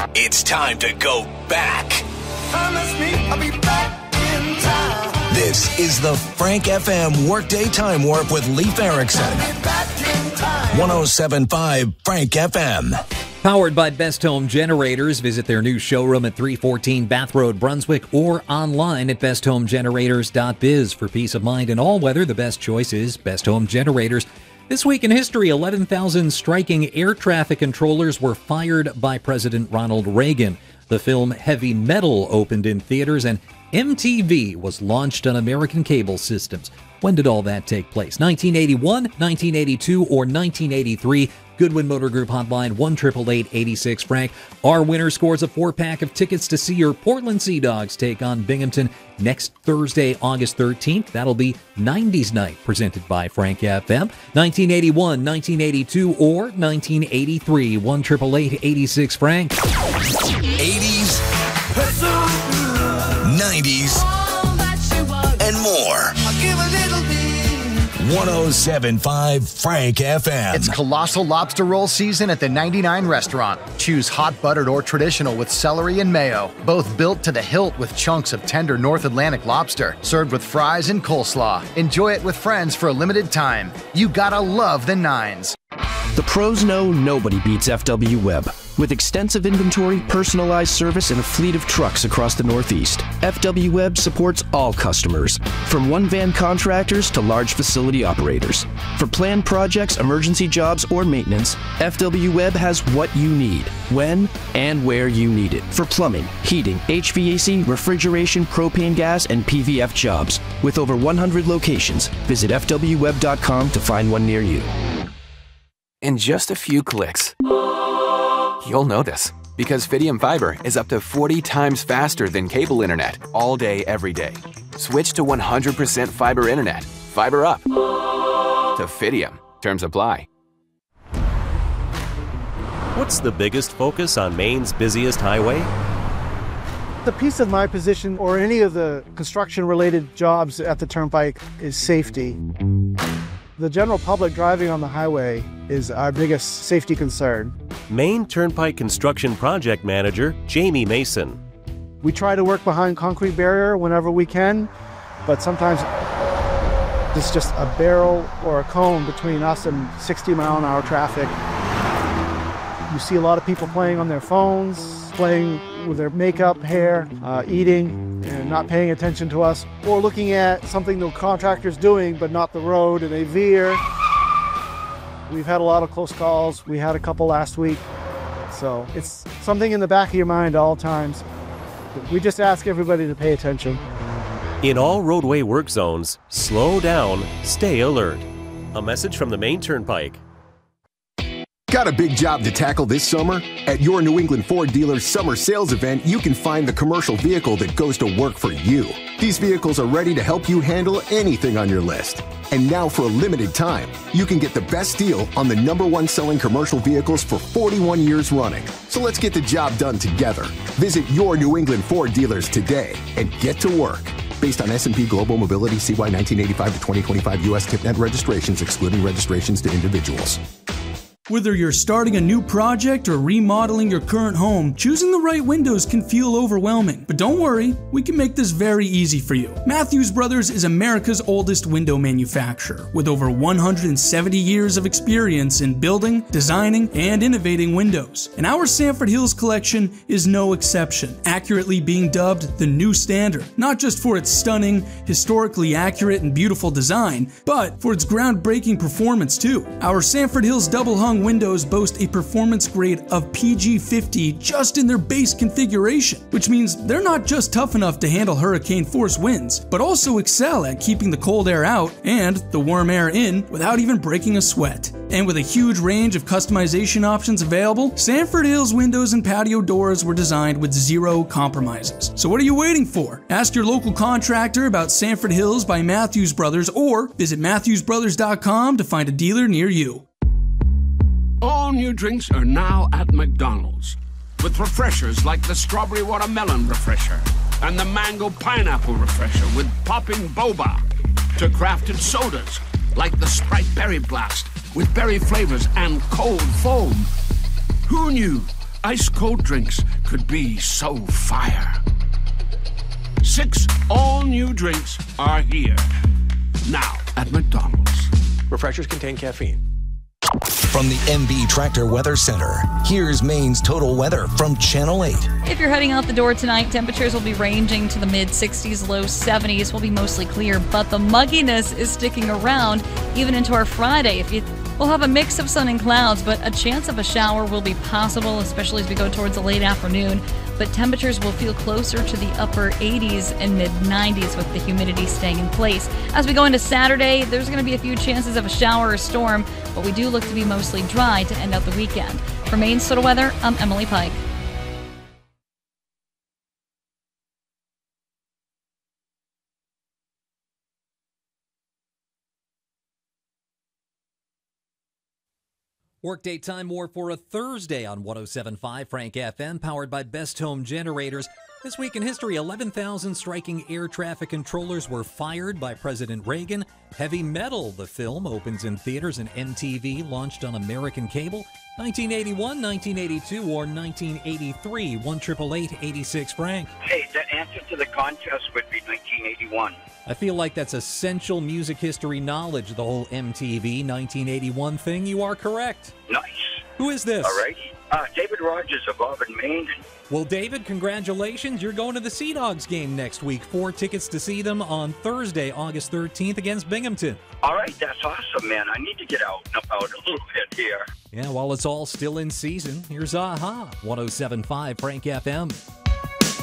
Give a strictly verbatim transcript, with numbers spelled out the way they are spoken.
It's time to go back. Promise me I'll be back in time. This is the Frank F M Workday Time Warp with Leif Erikson. I'll be back in time. one oh seven point five Frank F M. Powered by Best Home Generators. Visit their new showroom at three fourteen Bath Road, Brunswick, or online at best home generators dot biz. For peace of mind in all weather, the best choice is Best Home Generators. This week in history, eleven thousand striking air traffic controllers were fired by President Ronald Reagan. The film Heavy Metal opened in theaters, and M T V was launched on American cable systems. When did all that take place? nineteen eighty-one, nineteen eighty-two, or nineteen eighty-three? Goodwin Motor Group hotline one eight eight eight, eight six, Frank. Our winner scores a four-pack of tickets to see your Portland Sea Dogs take on Binghamton next Thursday, August thirteenth. That'll be nineties Night, presented by Frank F M. nineteen eighty-one, nineteen eighty-two, or nineteen eighty-three. one eight eight eight, eight six, Frank. eighties, nineties, and more. I'll give a little bit. one oh seven point five Frank F M. It's Colossal Lobster Roll season at the ninety-nine Restaurant. Choose hot buttered or traditional with celery and mayo. Both built to the hilt with chunks of tender North Atlantic lobster. Served with fries and coleslaw. Enjoy it with friends for a limited time. You gotta love the nines. The pros know nobody beats F W Web. With extensive inventory, personalized service, and a fleet of trucks across the Northeast, F W Web supports all customers, from one-van contractors to large facility operators. For planned projects, emergency jobs, or maintenance, F W Web has what you need, when and where you need it. For plumbing, heating, H V A C, refrigeration, propane gas, and P V F jobs. With over one hundred locations, visit F W web dot com to find one near you. In just a few clicks, you'll know this, because Fidium Fiber is up to forty times faster than cable internet all day, every day. Switch to one hundred percent fiber internet. Fiber up to Fidium. Terms apply. What's the biggest focus on Maine's busiest highway? The piece of my position, or any of the construction-related jobs at the Turnpike, is safety. The general public driving on the highway is our biggest safety concern. Maine Turnpike Construction Project Manager Jamie Mason. We try to work behind concrete barrier whenever we can, but sometimes it's just a barrel or a cone between us and sixty mile an hour traffic. You see a lot of people playing on their phones, playing with their makeup, hair, uh, eating, and not paying attention to us, or looking at something the contractor's doing but not the road, and they veer. We've had a lot of close calls. We had a couple last week. So it's something in the back of your mind all times. We just ask everybody to pay attention. In all roadway work zones, slow down, stay alert. A message from the Maine Turnpike. Got a big job to tackle this summer? At your New England Ford dealer's summer sales event, you can find the commercial vehicle that goes to work for you. These vehicles are ready to help you handle anything on your list. And now for a limited time, you can get the best deal on the number one selling commercial vehicles for forty-one years running. So let's get the job done together. Visit your New England Ford dealers today and get to work. Based on S and P Global Mobility C Y nineteen eighty-five to twenty twenty-five U S TIPNet registrations, excluding registrations to individuals. Whether you're starting a new project or remodeling your current home, choosing the right windows can feel overwhelming. But don't worry, we can make this very easy for you. Matthews Brothers is America's oldest window manufacturer, with over one hundred seventy years of experience in building, designing, and innovating windows. And our Sanford Hills collection is no exception, accurately being dubbed the new standard, not just for its stunning, historically accurate, and beautiful design, but for its groundbreaking performance too. Our Sanford Hills double-hung windows boast a performance grade of P G fifty just in their base configuration, which means they're not just tough enough to handle hurricane force winds, but also excel at keeping the cold air out and the warm air in without even breaking a sweat. And with a huge range of customization options available, Sanford Hills windows and patio doors were designed with zero compromises. So what are you waiting for? Ask your local contractor about Sanford Hills by Matthews Brothers, or visit matthews brothers dot com to find a dealer near you. All new drinks are now at McDonald's, with refreshers like the Strawberry Watermelon Refresher and the Mango Pineapple Refresher with popping boba, to crafted sodas like the Sprite Berry Blast with berry flavors and cold foam. Who knew ice-cold drinks could be so fire. Six all-new drinks are here. Now at McDonald's. Refreshers contain caffeine. From the M B Tractor Weather Center, here's Maine's total weather from Channel eight. If you're heading out the door tonight, temperatures will be ranging to the mid sixties, low seventies. Will be mostly clear, but the mugginess is sticking around even into our Friday. If you We'll have a mix of sun and clouds, but a chance of a shower will be possible, especially as we go towards the late afternoon. But temperatures will feel closer to the upper eighties and mid nineties with the humidity staying in place. As we go into Saturday, there's going to be a few chances of a shower or storm, but we do look to be mostly dry to end out the weekend. For Maine's Total Weather, I'm Emily Pike. Workday time more for a Thursday on one oh seven point five Frank F M, powered by Best Home Generators. This week in history, eleven thousand striking air traffic controllers were fired by President Reagan. Heavy Metal, the film, opens in theaters, and M T V launched on American cable. nineteen eighty-one, nineteen eighty-two, or nineteen eighty-three, one eight eight eight, eight six Frank. Hey, the answer to the contest would be nineteen eighty-one. I feel like that's essential music history knowledge, the whole M T V nineteen eighty-one thing. You are correct. Nice. Who is this? All right. Uh, David Rogers of Auburn, Maine. Well, David, congratulations. You're going to the Sea Dogs game next week. Four tickets to see them on Thursday, August thirteenth against Binghamton. All right, that's awesome, man. I need to get out and about a little bit here. Yeah, while it's all still in season, here's A-ha, one oh seven point five Frank F M.